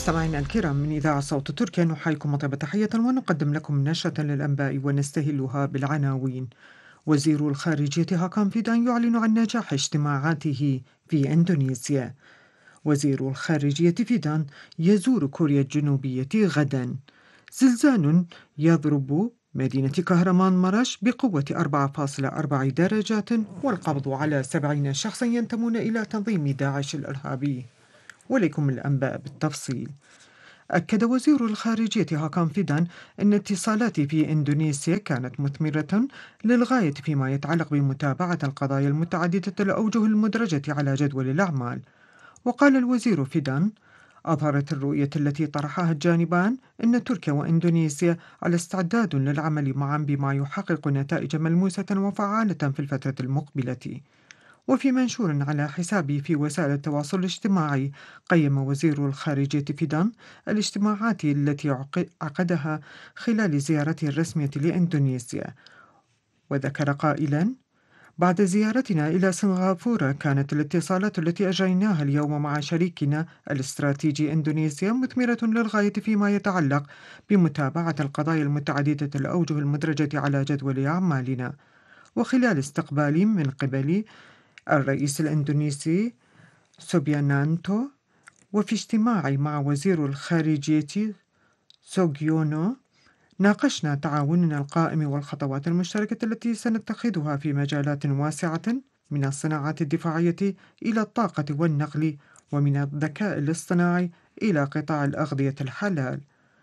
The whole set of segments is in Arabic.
مستمعينا الكرام من إذاعة صوت تركيا نحييكم طيب تحية ونقدم لكم نشرة للأنباء ونستهلها بالعناوين. وزير الخارجية هاكان فيدان يعلن عن نجاح اجتماعاته في إندونيسيا. وزير الخارجية فيدان يزور كوريا الجنوبية غدا. زلزال يضرب مدينة كهرمان مرش بقوة 4.4 درجات والقبض على 70 شخصا ينتمون إلى تنظيم داعش الإرهابي. ولكم الأنباء بالتفصيل. أكد وزير الخارجية هاكان فيدان أن اتصالاتي في إندونيسيا كانت مثمرة للغاية فيما يتعلق بمتابعة القضايا المتعددة الأوجه المدرجة على جدول الأعمال. وقال الوزير فيدان: أظهرت الرؤية التي طرحها الجانبان أن تركيا وإندونيسيا على استعداد للعمل معا بما يحقق نتائج ملموسة وفعالة في الفترة المقبلة. وفي منشور على حسابه في وسائل التواصل الاجتماعي، قيم وزير الخارجية فيدان الاجتماعات التي عقدها خلال زيارته الرسمية لإندونيسيا، وذكر قائلا: بعد زيارتنا إلى سنغافورة كانت الاتصالات التي أجريناها اليوم مع شريكنا الاستراتيجي إندونيسيا مثمرة للغاية فيما يتعلق بمتابعة القضايا المتعددة الأوجه المدرجة على جدول أعمالنا. وخلال استقبالي من قبل الرئيس الإندونيسي سوبيانانتو، وفي اجتماعي مع وزير الخارجية سوغيونو، ناقشنا تعاوننا القائم والخطوات المشتركة التي سنتخذها في مجالات واسعة، من الصناعات الدفاعية إلى الطاقة والنقل، ومن الذكاء الاصطناعي إلى قطاع الأغذية الحلال.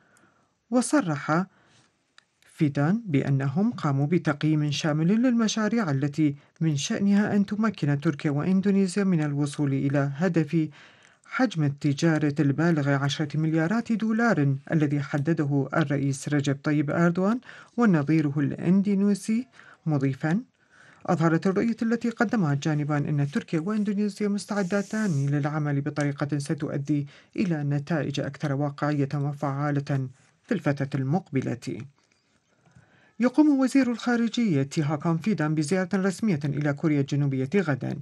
وصرح فيدان بأنهم قاموا بتقييم شامل للمشاريع التي من شأنها أن تمكن تركيا وإندونيسيا من الوصول إلى هدف حجم التجارة البالغ 10 مليارات دولار الذي حدده الرئيس رجب طيب أردوغان ونظيره الإندونيسي، مضيفا: أظهرت الرؤية التي قدمها الجانبان أن تركيا وإندونيسيا مستعدتان للعمل بطريقة ستؤدي إلى نتائج أكثر واقعية وفعالة في الفترة المقبلة. يقوم وزير الخارجية هاكان فيدان بزيارة رسمية إلى كوريا الجنوبية غدا.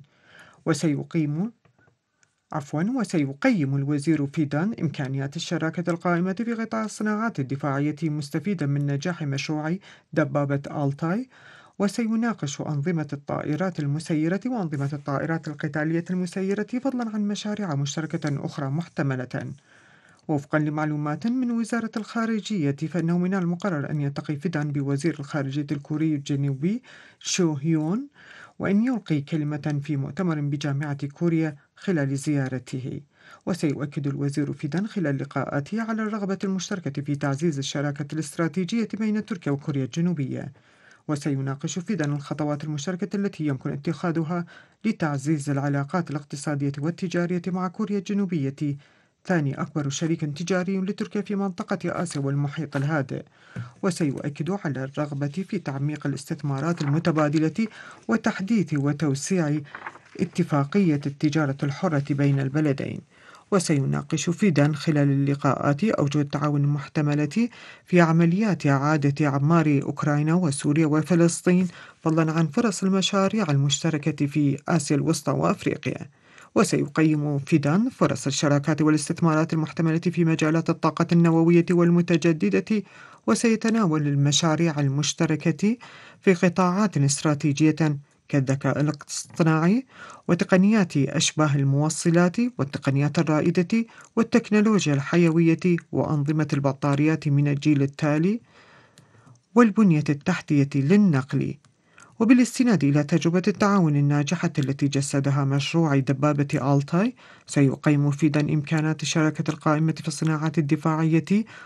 وسيقيم الوزير فيدان إمكانيات الشراكة القائمة في قطاع الصناعات الدفاعية مستفيدا من نجاح مشروع دبابة آلتاي، وسيناقش أنظمة الطائرات المسيرة وأنظمة الطائرات القتالية المسيرة، فضلا عن مشاريع مشتركة أخرى محتملة. وفقا لمعلومات من وزارة الخارجية، فإنه من المقرر أن يلتقي فيدان بوزير الخارجية الكوري الجنوبي شو هيون، وأن يلقي كلمة في مؤتمر بجامعة كوريا خلال زيارته. وسيؤكد الوزير فيدان خلال لقاءاته على الرغبة المشتركة في تعزيز الشراكة الاستراتيجية بين تركيا وكوريا الجنوبية. وسيناقش فيدان الخطوات المشتركة التي يمكن اتخاذها لتعزيز العلاقات الاقتصادية والتجارية مع كوريا الجنوبية، ثاني أكبر شريك تجاري لتركيا في منطقة آسيا والمحيط الهادئ. وسيؤكد على الرغبة في تعميق الاستثمارات المتبادلة وتحديث وتوسيع اتفاقية التجارة الحرة بين البلدين. وسيناقش فيدان خلال اللقاءات أوجه التعاون المحتملة في عمليات إعادة إعمار أوكرانيا وسوريا وفلسطين، فضلا عن فرص المشاريع المشتركة في آسيا الوسطى وأفريقيا. وسيقيم فيدان فرص الشراكات والاستثمارات المحتملة في مجالات الطاقة النووية والمتجددة، وسيتناول المشاريع المشتركة في قطاعات استراتيجية كالذكاء الاصطناعي وتقنيات أشباه الموصلات والتقنيات الرائدة والتكنولوجيا الحيوية وأنظمة البطاريات من الجيل التالي والبنية التحتية للنقل. وبالاستناد إلى تجربة التعاون الناجحة التي جسدها مشروع دبابة آلتاي، سيقيم فيدان إمكانات الشراكة القائمة في الصناعات الدفاعية،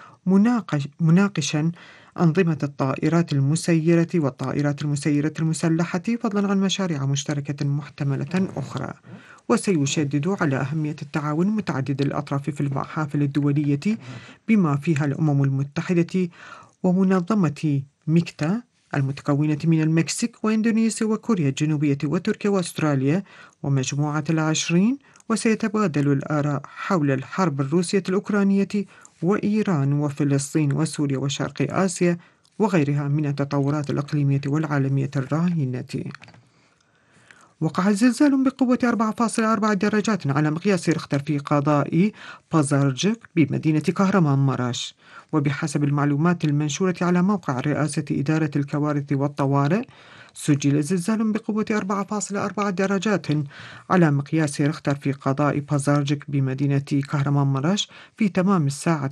مناقشا أنظمة الطائرات المسيرة والطائرات المسيرة المسلحة، فضلا عن مشاريع مشتركة محتملة أخرى. وسيشدد على أهمية التعاون متعدد الأطراف في المحافل الدولية بما فيها الأمم المتحدة ومنظمة ميكتا المتكونة من المكسيك وإندونيسيا وكوريا الجنوبية وتركيا وأستراليا ومجموعة العشرين. وسيتبادل الآراء حول الحرب الروسية الأوكرانية وإيران وفلسطين وسوريا وشرق آسيا وغيرها من التطورات الإقليمية والعالمية الراهنة. وقع زلزال بقوة 4.4 درجات على مقياس ريختر في قضاء بازارجك بمدينة كهرمان-مراش. وبحسب المعلومات المنشورة على موقع رئاسة إدارة الكوارث والطوارئ، سجل زلزال بقوة 4.4 درجات على مقياس ريختر في قضاء بازارجك بمدينة كهرمان-مراش في تمام الساعة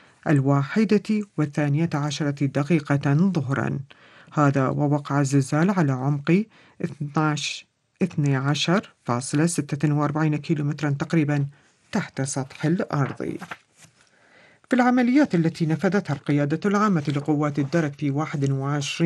1:12 ظهرا. هذا ووقع الزلزال على عمق 12.46 كيلومترا تقريبا تحت سطح الأرض. في العمليات التي نفذتها القيادة العامة لقوات الدرك في 21